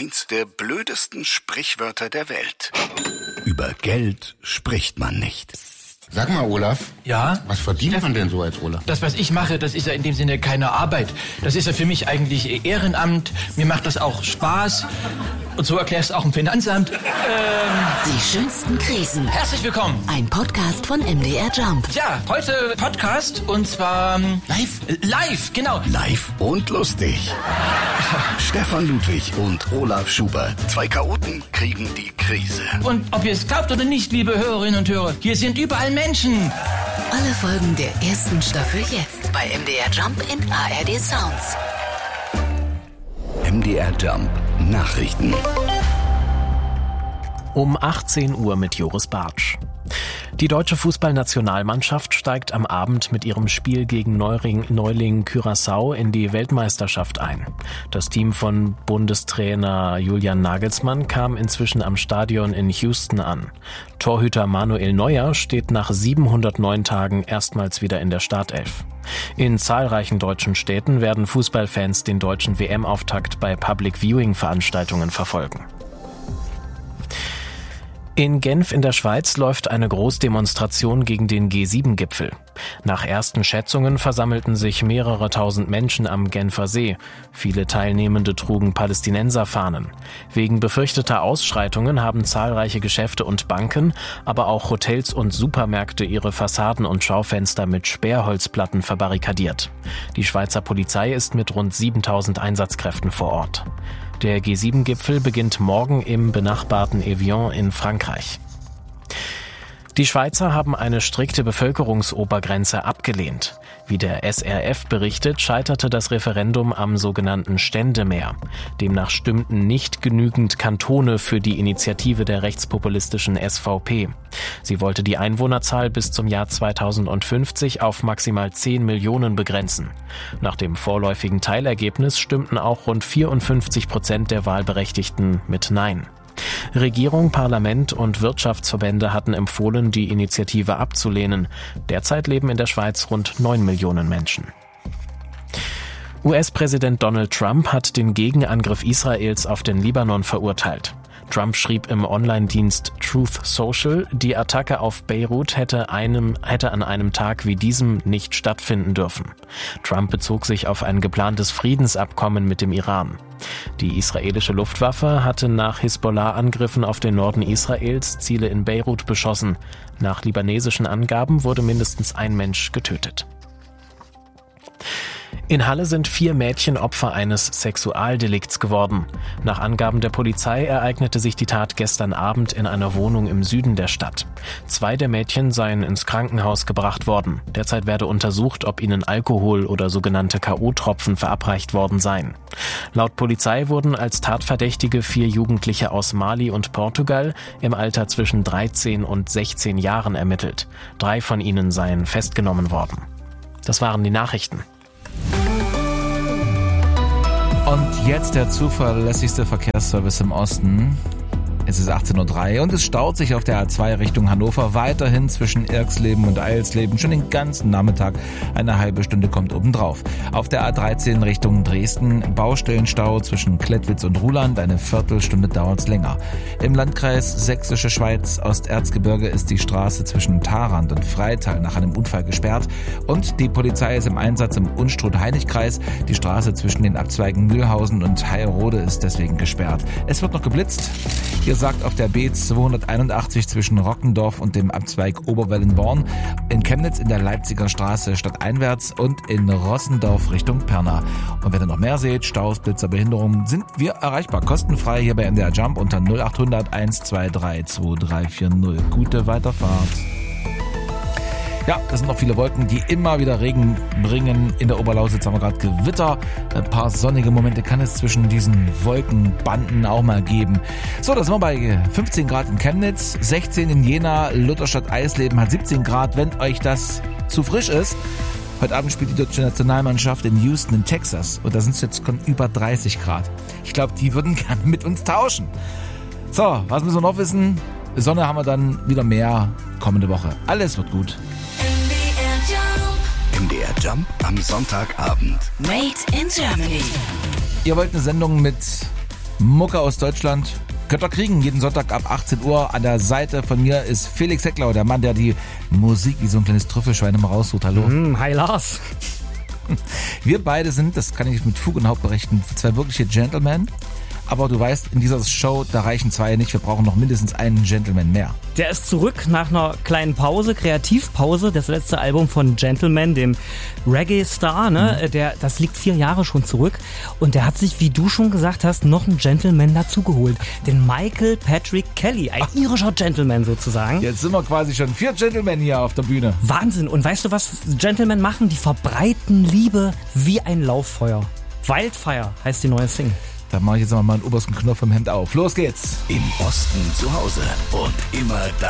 Eins der blödesten Sprichwörter der Welt. Über Geld spricht man nicht. Sag mal, Olaf. Ja? Was verdient man denn so als Olaf? Das, was ich mache, das ist ja in dem Sinne keine Arbeit. Das ist ja für mich eigentlich Ehrenamt. Mir macht das auch Spaß. Und so erklärst du auch im Finanzamt. Die schönsten Krisen. Herzlich willkommen. Ein Podcast von MDR Jump. Ja, heute Podcast und zwar... Live, genau. Live und lustig. Stefan Ludwig und Olaf Schubert. Zwei Chaoten kriegen die Krise. Und ob ihr es glaubt oder nicht, liebe Hörerinnen und Hörer, hier sind überall Menschen. Alle Folgen der ersten Staffel jetzt bei MDR Jump in ARD Sounds. MDR Jump Nachrichten. Um 18 Uhr mit Joris Bartsch. Die deutsche Fußballnationalmannschaft steigt am Abend mit ihrem Spiel gegen Neuling Curaçao in die Weltmeisterschaft ein. Das Team von Bundestrainer Julian Nagelsmann kam inzwischen am Stadion in Houston an. Torhüter Manuel Neuer steht nach 709 Tagen erstmals wieder in der Startelf. In zahlreichen deutschen Städten werden Fußballfans den deutschen WM-Auftakt bei Public-Viewing-Veranstaltungen verfolgen. In Genf in der Schweiz läuft eine Großdemonstration gegen den G7-Gipfel. Nach ersten Schätzungen versammelten sich mehrere tausend Menschen am Genfer See. Viele Teilnehmende trugen Palästinenserfahnen. Wegen befürchteter Ausschreitungen haben zahlreiche Geschäfte und Banken, aber auch Hotels und Supermärkte ihre Fassaden und Schaufenster mit Sperrholzplatten verbarrikadiert. Die Schweizer Polizei ist mit rund 7000 Einsatzkräften vor Ort. Der G7-Gipfel beginnt morgen im benachbarten Evian in Frankreich. Die Schweizer haben eine strikte Bevölkerungsobergrenze abgelehnt. Wie der SRF berichtet, scheiterte das Referendum am sogenannten Ständemeer. Demnach stimmten nicht genügend Kantone für die Initiative der rechtspopulistischen SVP. Sie wollte die Einwohnerzahl bis zum Jahr 2050 auf maximal 10 Millionen begrenzen. Nach dem vorläufigen Teilergebnis stimmten auch rund 54% der Wahlberechtigten mit Nein. Regierung, Parlament und Wirtschaftsverbände hatten empfohlen, die Initiative abzulehnen. Derzeit leben in der Schweiz rund 9 Millionen Menschen. US-Präsident Donald Trump hat den Gegenangriff Israels auf den Libanon verurteilt. Trump schrieb im Online-Dienst Truth Social, die Attacke auf Beirut hätte an einem Tag wie diesem nicht stattfinden dürfen. Trump bezog sich auf ein geplantes Friedensabkommen mit dem Iran. Die israelische Luftwaffe hatte nach Hisbollah-Angriffen auf den Norden Israels Ziele in Beirut beschossen. Nach libanesischen Angaben wurde mindestens ein Mensch getötet. In Halle sind 4 Mädchen Opfer eines Sexualdelikts geworden. Nach Angaben der Polizei ereignete sich die Tat gestern Abend in einer Wohnung im Süden der Stadt. 2 der Mädchen seien ins Krankenhaus gebracht worden. Derzeit werde untersucht, ob ihnen Alkohol oder sogenannte K.O.-Tropfen verabreicht worden seien. Laut Polizei wurden als Tatverdächtige 4 Jugendliche aus Mali und Portugal im Alter zwischen 13 und 16 Jahren ermittelt. 3 von ihnen seien festgenommen worden. Das waren die Nachrichten. Und jetzt der zuverlässigste Verkehrsservice im Osten. Es ist 18:03 Uhr und es staut sich auf der A2 Richtung Hannover weiterhin zwischen Irxleben und Eilsleben schon den ganzen Nachmittag. Eine halbe Stunde kommt obendrauf. Auf der A13 Richtung Dresden Baustellenstau zwischen Klettwitz und Ruhland. Eine Viertelstunde dauert's länger. Im Landkreis Sächsische Schweiz Osterzgebirge ist die Straße zwischen Tharand und Freital nach einem Unfall gesperrt. Und die Polizei ist im Einsatz im Unstrut-Heinig-Kreis. Die Straße zwischen den Abzweigen Mühlhausen und Heilrode ist deswegen gesperrt. Es wird noch geblitzt. Ihr sagt auf der B281 zwischen Rockendorf und dem Abzweig Oberwellenborn, in Chemnitz in der Leipziger Straße stadteinwärts und in Rossendorf Richtung Pirna. Und wenn ihr noch mehr seht, Staus, Blitzer, Behinderungen, sind wir erreichbar. Kostenfrei hier bei MDR Jump unter 0800 123 2340. Gute Weiterfahrt. Ja, das sind noch viele Wolken, die immer wieder Regen bringen. In der Oberlausitz haben wir gerade Gewitter. Ein paar sonnige Momente kann es zwischen diesen Wolkenbanden auch mal geben. So, da sind wir bei 15 Grad in Chemnitz, 16 in Jena, Lutherstadt Eisleben hat 17 Grad. Wenn euch das zu frisch ist, heute Abend spielt die deutsche Nationalmannschaft in Houston in Texas. Und da sind es jetzt schon über 30 Grad. Ich glaube, die würden gerne mit uns tauschen. So, was müssen wir noch wissen? Sonne haben wir dann wieder mehr kommende Woche. Alles wird gut. MDR Jump am Sonntagabend. Made in Germany. Ihr wollt eine Sendung mit Mucke aus Deutschland. Könnt ihr kriegen, jeden Sonntag ab 18 Uhr. An der Seite von mir ist Felix Hecklau, der Mann, der die Musik wie so ein kleines Trüffelschwein immer raussucht. Hallo. Hi Lars. Wir beide sind, das kann ich mit Fug und Haupt berichten, zwei wirkliche Gentlemen. Aber du weißt, in dieser Show, da reichen zwei nicht. Wir brauchen noch mindestens einen Gentleman mehr. Der ist zurück nach einer kleinen Pause, Kreativpause. Das letzte Album von Gentleman, dem Reggae-Star, ne? Das liegt 4 Jahre schon zurück. Und der hat sich, wie du schon gesagt hast, noch einen Gentleman dazugeholt. Den Michael Patrick Kelly, ein irischer Gentleman sozusagen. Jetzt sind wir quasi schon 4 Gentlemen hier auf der Bühne. Wahnsinn. Und weißt du, was Gentlemen machen? Die verbreiten Liebe wie ein Lauffeuer. Wildfire heißt die neue Single. Da mache ich jetzt mal meinen obersten Knopf im Hemd auf. Los geht's. Im Osten zu Hause und immer da